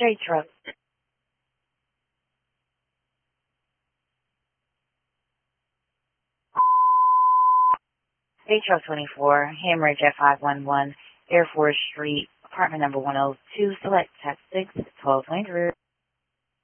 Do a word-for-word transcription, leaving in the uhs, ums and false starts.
J Truck. J Truck twenty-four, Hemorrhage at five one one, Air Force Street, apartment number one oh two, select tap six, twelve twenty-three.